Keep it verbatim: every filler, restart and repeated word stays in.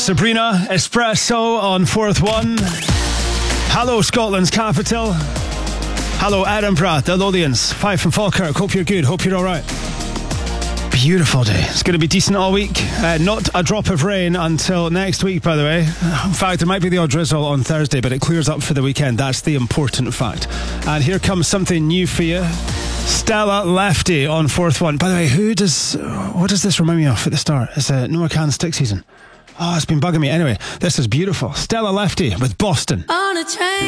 Sabrina, Espresso on Fourth One. Hello, Scotland's capital. Hello, Edinburgh, the Lothians. Five from Falkirk. Hope you're good. Hope you're all right. Beautiful day. It's going to be decent all week. Uh, not a drop of rain until next week, by the way. In fact, there might be the odd drizzle on Thursday, but it clears up for the weekend. That's the important fact. And here comes something new for you. Stella Lefty on Fourth One. By the way, who does... What does this remind me of at the start? It's a Noah Kahan stick season. Oh, it's been bugging me. Anyway, this is beautiful. Stella Lefty with Boston. On a train.